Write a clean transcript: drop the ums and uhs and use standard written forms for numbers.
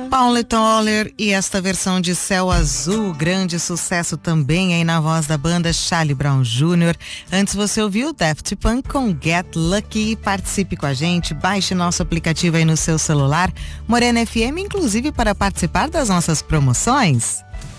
Paula Toller e esta versão de Céu Azul, grande sucesso também aí na voz da banda Charlie Brown Jr. Antes você ouviu Daft Punk com Get Lucky. Participe com a gente, baixe nosso aplicativo aí no seu celular, Morena FM, inclusive para participar das nossas promoções.